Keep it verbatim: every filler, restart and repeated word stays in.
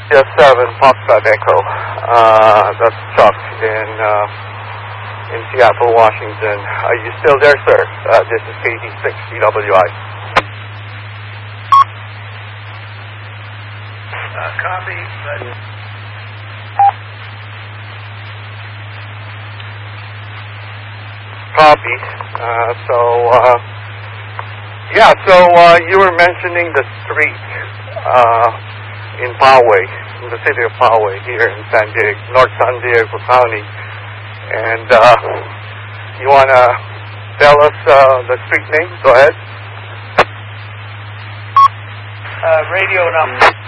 Yes, seven, Foxtrot Echo. Uh, that's Chuck in, uh, in Seattle, Washington. Are you still there, sir? Uh, this is K T six C W I. Uh, copy, but... Copy. Uh, so, uh, yeah, so uh, you were mentioning the street uh, in Poway, in the city of Poway here in San Diego, North San Diego County. And uh, you want to tell us uh, the street name? Go ahead. Uh, radio number.